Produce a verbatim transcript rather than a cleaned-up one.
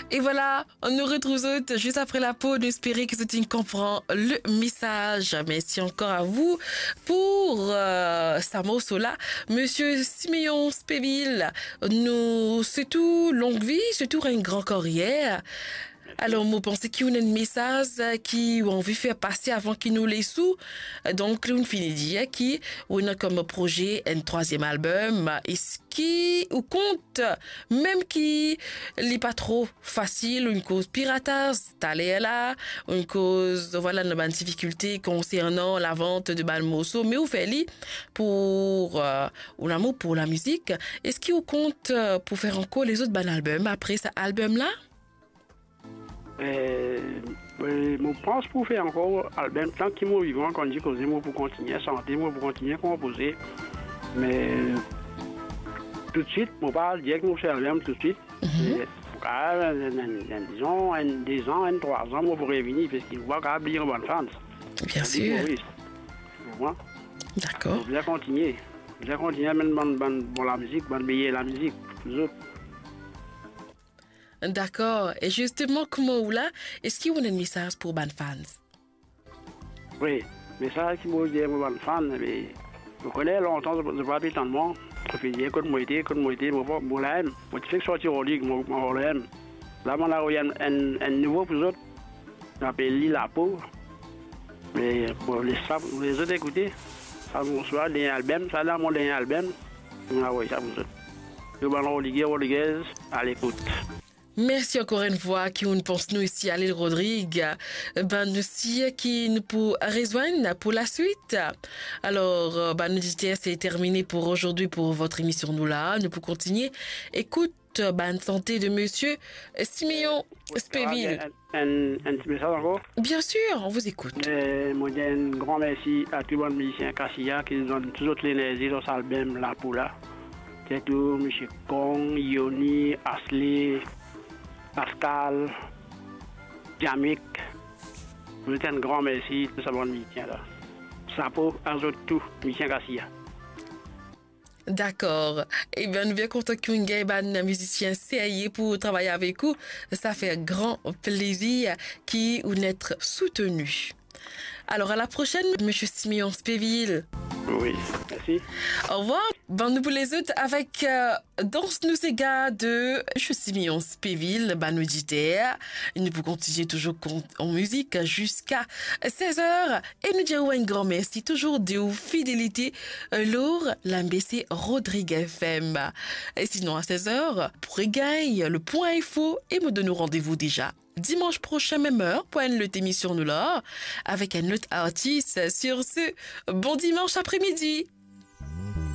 Et voilà, on nous retrouve juste après la pause. J'espère que tu comprends le message. Merci encore à vous pour euh, Samo Sola. Monsieur Simeon Spéville, nous, c'est tout longue vie, c'est tout une grande carrière. Alors, moi, pensez qu'il y a un message qui on veut faire passer avant qu'il nous les sous. Donc, on finit de dire qui on a comme projet un troisième album. Et ce qui ou compte, même qui n'est pas trop facile, une cause piratage, t'allais là, une cause, voilà, une difficulté concernant la vente de Balmoso, mais on fait li pour, euh, ou l'amour pour la musique. Est-ce qu'il compte pour faire encore les autres bons albums après cet album-là? Euh, euh, je pense pour faire encore album tant qu'il est vivant, quand je cause moi pour continuer à chanter, moi pour continuer à composer. Mais tout de suite, je ne pas dire que je fais album tout de suite. Mm-hmm. Disons, un, deux ans, un, trois ans, moi pour revenir, parce qu'il voit qu'à bien bonne France. Bien sûr. D'accord. Je vais continuer. Je vais continuer à mettre bon la musique, bon payer la musique, les autres. D'accord. Et justement, comment ou là, est-ce qu'il y a un message pour les fans? Oui, le message qui m'a dit pour les fans, mais je connais longtemps, je ne vois pas tant de monde. Je fais dire, écoute, moi, écoute, moi, écoute, moi, moi, l'aime. Moi, tu fais que sortir au lit, moi, moi, l'aime. Là, on a un, un nouveau pour les autres, on appelle Lila Peau. Mais pour les, les autres écouter, ça me soit des albums, ça là, mon dernier album, on a envoyé ça pour les autres. Je vais Rodriguez, Rodriguez, à l'écoute. Merci encore une fois qui nous pense nous ici à l'île Rodrigue. Ben nous aussi qui nous pour rejoindre pour la suite. Alors ben nous disons c'est terminé pour aujourd'hui pour votre émission nous là. Nous pouvons continuer. Écoute ben santé de monsieur Simeon Spéville. Un, un, un petit message encore. Bien sûr, on vous écoute. Euh, moi je dis un grand merci à tous les musiciens Cassia qui nous donnent toujours l'énergie dans l'album là pour là. C'est tout monsieur Kong, Yoni, Ashley, Pascal, Jamik, je vous dis un grand merci de savoir le musicien là. Ça pour un autre tout, musicien Cassia. D'accord. Eh bien, nous bien content qu'un un musicien sérieux pour travailler avec vous. Ça fait grand plaisir qui ou n'être soutenu. Alors, à la prochaine, monsieur Simeon Spéville. Oui, merci. Au revoir. Ben, nous pour les autres avec euh, Danse nous ces gars de je suis Simeon Spéville, ben nous dit nous pouvons continuer toujours en musique jusqu'à seize heures et nous dire un grand merci toujours de vos fidélité lourd l'M B C Rodrigue F M. Et sinon à seize heures pour gagner le point info et me donner rendez-vous déjà dimanche prochain même heure pour une autre émission nous là avec un autre artiste. Sur ce, bon dimanche après-midi.